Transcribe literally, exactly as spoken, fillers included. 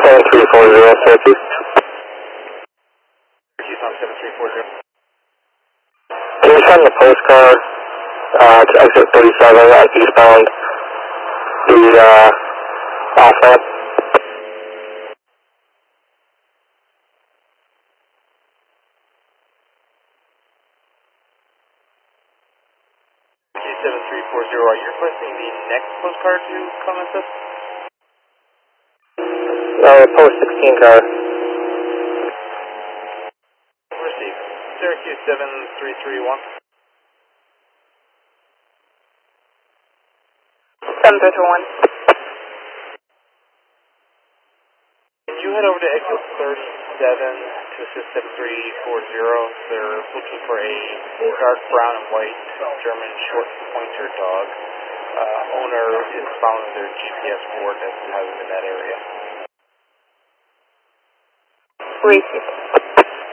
seven three four zero, Syracuse. Syracuse on seven three four zero. Can you send the postcard uh, to exit thirty-seven at eastbound, the uh, off ramp? seven three four zero, are you requesting the next postcard to come with us? No, post sixteen car. Receive. Syracuse seven three three one. seven three three one. Can you head over to exit thirty-seven to assist seven three four zero? They're looking for a dark brown and white German short pointer dog. Uh, owner is following their G P S coordinates and has them in that area. Received.